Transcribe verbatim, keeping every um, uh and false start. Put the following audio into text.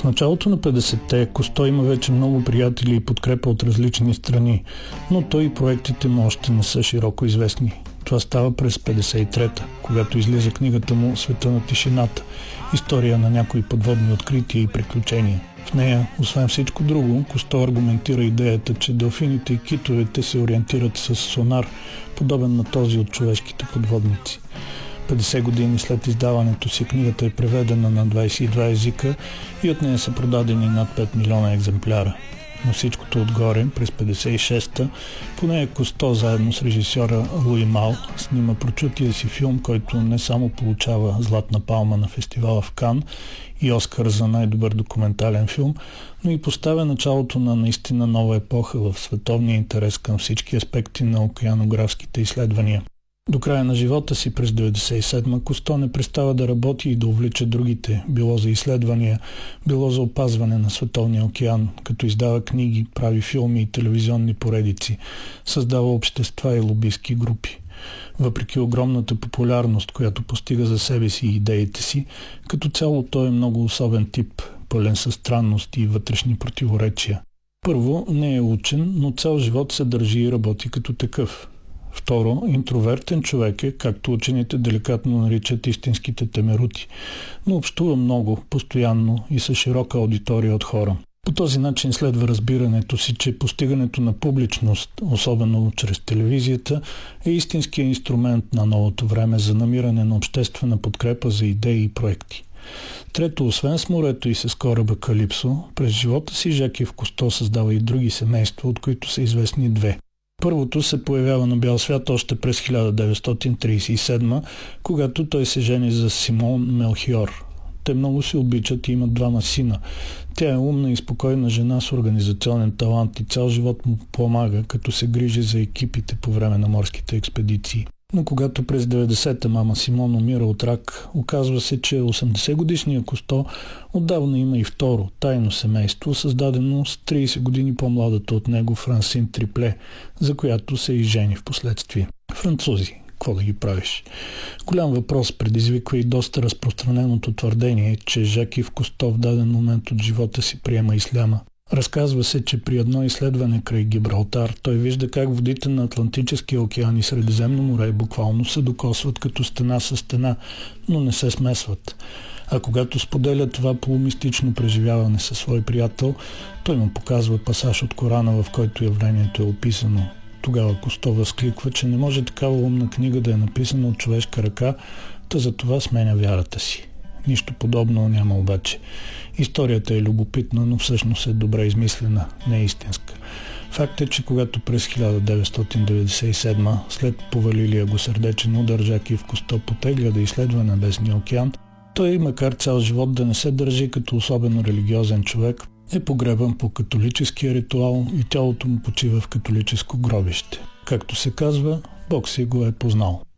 В началото на петдесетте Кусто има вече много приятели и подкрепа от различни страни, но той и проектите му още не са широко известни. Това става през петдесет и трета, когато излиза книгата му «Света на тишината» – история на някои подводни открития и приключения. В нея, освен всичко друго, Кусто аргументира идеята, че делфините и китовете се ориентират с сонар, подобен на този от човешките подводници. петдесет години след издаването си книгата е преведена на двадесет и два езика и от нея са продадени над пет милиона екземпляра. На всичкото отгоре, през петдесет и шеста, по нея Кусто заедно с режисьора Луи Мал снима прочутия си филм, който не само получава Златна палма на фестивала в Кан и Оскар за най-добър документален филм, но и поставя началото на наистина нова епоха в световния интерес към всички аспекти на океанографските изследвания. До края на живота си през деветдесет и седма Кусто не престава да работи и да увлича другите, било за изследвания, било за опазване на световния океан, като издава книги, прави филми и телевизионни поредици, създава общества и лобистки групи. Въпреки огромната популярност, която постига за себе си и идеите си, като цяло той е много особен тип, пълен със странности и вътрешни противоречия. Първо, не е учен, но цял живот се държи и работи като такъв. Второ, интровертен човек е, както учените деликатно наричат истинските темерути, но общува много, постоянно и с широка аудитория от хора. По този начин следва разбирането си, че постигането на публичност, особено чрез телевизията, е истинският инструмент на новото време за намиране на обществена подкрепа за идеи и проекти. Трето, освен с морето и с кораба Калипсо, през живота си Жакив Кусто създава и други семейства, от които са известни две. Първото се появява на бял свят още през хиляда деветстотин тридесет и седма, когато той се жени за Симон Мелхиор. Те много се обичат и имат двама сина. Тя е умна и спокойна жена с организационен талант и цял живот му помага, като се грижи за екипите по време на морските експедиции. Но когато през деветдесета мама Симон умира от рак, оказва се, че осемдесет годишният Кусто отдавна има и второ, тайно семейство, създадено с тридесет години по-младата от него Франсин Трипле, за която се и жени в последствие. Французи, какво да ги правиш? Голям въпрос предизвиква и доста разпространеното твърдение, че Жакив Кусто в даден момент от живота си приема исляма. Разказва се, че при едно изследване край Гибралтар той вижда как водите на Атлантическия океан и Средиземно море буквално се докосват като стена със стена, но не се смесват. А когато споделя това полумистично преживяване със свой приятел, той му показва пасаж от Корана, в който явлението е описано. Тогава Кусто възкликва, че не може такава умна книга да е написана от човешка ръка, та за това сменя вярата си. Нищо подобно няма обаче. Историята е любопитна, но всъщност е добре измислена, не е истинска. Факт е, че когато през хиляда деветстотин деветдесет и седма, след повалилия го сърдечен удар, Жакив Кусто потегля да изследва Небесния океан, той, макар цял живот да не се държи като особено религиозен човек, е погребан по католическия ритуал и тялото му почива в католическо гробище. Както се казва, Бог си го е познал.